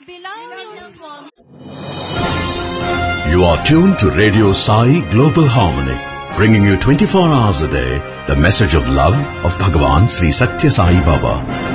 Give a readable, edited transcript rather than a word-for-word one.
belong you, Swami. You are tuned to Radio Sai Global Harmony, bringing you 24 hours a day the message of love of Bhagavan Sri Satya Sai Baba.